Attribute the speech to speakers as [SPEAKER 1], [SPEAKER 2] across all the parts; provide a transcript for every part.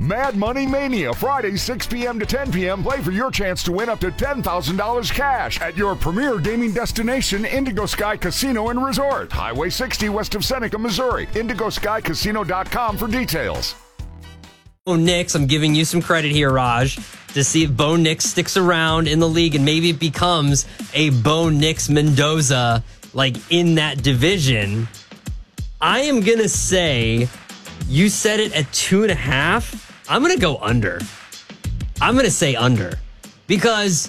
[SPEAKER 1] Mad Money Mania, Friday, 6 p.m. to 10 p.m. Play for your chance to win up to $10,000 cash at your premier gaming destination, Indigo Sky Casino and Resort. Highway 60 west of Seneca, Missouri. IndigoSkyCasino.com for details.
[SPEAKER 2] Bo Nix, I'm giving you some credit here, Raj, to see if Bo Nix sticks around in the league and maybe it becomes a Bo Nix Mendoza, like, in that division. I am going to say, you said it at 2.5. I'm going to go under. I'm going to say under because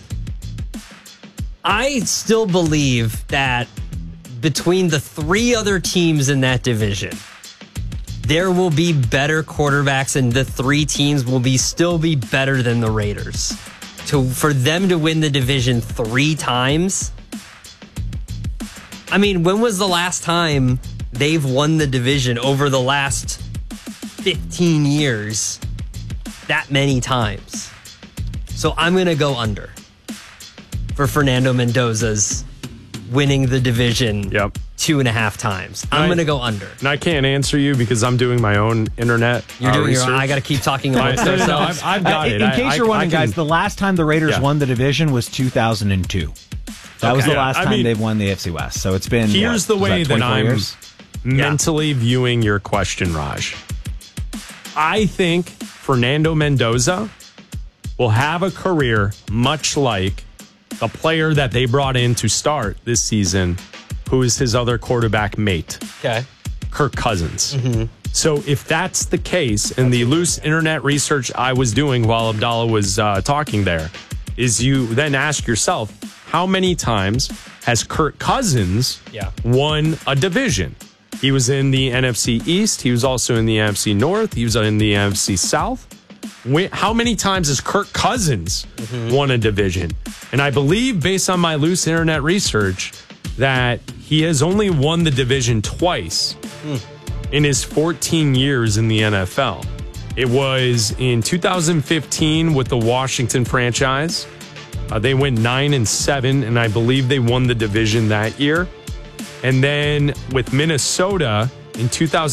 [SPEAKER 2] I still believe that between the three other teams in that division, there will be better quarterbacks and the three teams will still be better than the Raiders. For them to win the division 3 times, I mean, when was the last time they've won the division over the last 15 years that many times? So I'm going to go under for Fernando Mendoza's winning the division 2.5 times. I'm going to go under.
[SPEAKER 3] And I can't answer you because I'm doing my own internet
[SPEAKER 2] You're doing
[SPEAKER 3] research.
[SPEAKER 2] your own. I got to keep talking about stuff.
[SPEAKER 3] No, I've got it.
[SPEAKER 4] In case you're wondering, guys, the last time the Raiders won the division was 2002. That was the last time they've won the AFC West. So it's been,
[SPEAKER 3] here's the way that I'm
[SPEAKER 4] years?
[SPEAKER 3] mentally viewing your question, Raj. I think Fernando Mendoza will have a career much like the player that they brought in to start this season, who is his other quarterback mate, Kirk Cousins.
[SPEAKER 2] Mm-hmm.
[SPEAKER 3] So if that's the case, and the loose internet research I was doing while Abdallah was talking there, is you then ask yourself, how many times has Kirk Cousins won a division? He was in the NFC East. He was also in the NFC North. He was in the NFC South. How many times has Kirk Cousins won a division? And I believe, based on my loose internet research, that he has only won the division twice in his 14 years in the NFL. It was in 2015 with the Washington franchise. They went 9-7, and I believe they won the division that year. And then with Minnesota in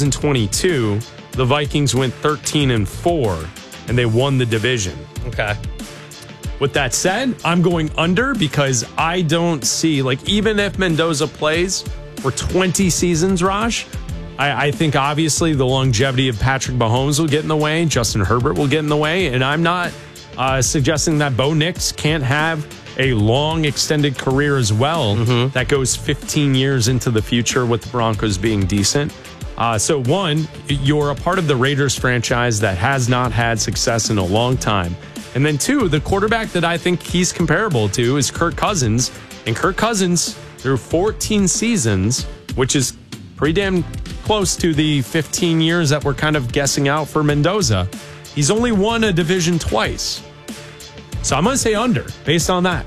[SPEAKER 3] 2022, the Vikings went 13-4, and they won the division.
[SPEAKER 2] Okay.
[SPEAKER 3] With that said, I'm going under because I don't see, like, even if Mendoza plays for 20 seasons, Raj, I think obviously the longevity of Patrick Mahomes will get in the way. Justin Herbert will get in the way. And I'm not suggesting that Bo Nix can't have a long extended career as well that goes 15 years into the future with the Broncos being decent. So one, you're a part of the Raiders franchise that has not had success in a long time. And then two, the quarterback that I think he's comparable to is Kirk Cousins. And Kirk Cousins, through 14 seasons, which is pretty damn close to the 15 years that we're kind of guessing out for Mendoza, he's only won a division twice. So I'm going to say under based on that.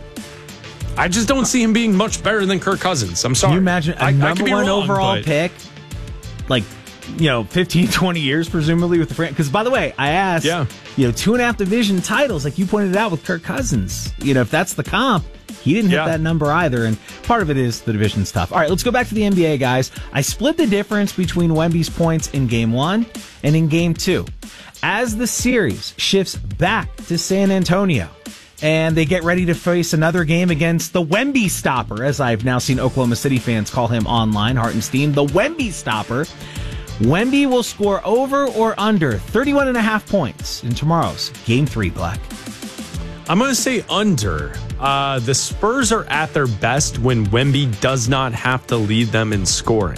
[SPEAKER 3] I just don't see him being much better than Kirk Cousins. I'm sorry.
[SPEAKER 4] Can you imagine a number one overall pick, like, 15, 20 years, presumably, with the franchise? Because, by the way, I asked, 2.5 division titles, like you pointed out with Kirk Cousins. If that's the comp, he didn't hit that number either. And part of it is the division stuff. All right, let's go back to the NBA, guys. I split the difference between Wemby's points in Game 1 and in Game 2. As the series shifts back to San Antonio, and they get ready to face another game against the Wemby Stopper, as I've now seen Oklahoma City fans call him online, Hartenstein, the Wemby Stopper. Wemby will score over or under 31.5 points in tomorrow's Game 3, Black.
[SPEAKER 3] I'm going to say under. The Spurs are at their best when Wemby does not have to lead them in scoring.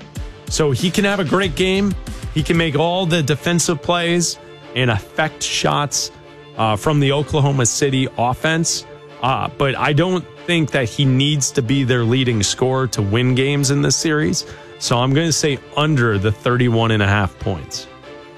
[SPEAKER 3] So he can have a great game. He can make all the defensive plays and affect shots from the Oklahoma City offense. But I don't think that he needs to be their leading scorer to win games in this series. So I'm going to say under the 31.5 points.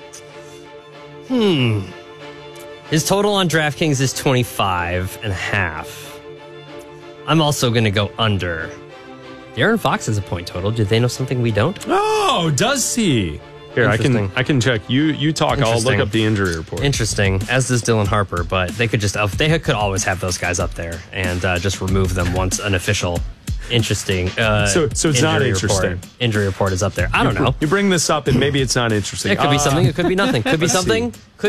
[SPEAKER 2] His total on DraftKings is 25.5. I'm also going to go under. De'Aaron Fox has a point total. Do they know something we don't?
[SPEAKER 3] Oh, does he? Here, I can check. You talk. I'll look up the injury report.
[SPEAKER 2] Interesting, as does Dylan Harper, but they could could always have those guys up there and just remove them once an official interesting
[SPEAKER 3] so it's not interesting.
[SPEAKER 2] Injury report is up there. I don't know.
[SPEAKER 3] You bring this up and maybe it's not interesting.
[SPEAKER 2] It could be something. It could be nothing. Could be something.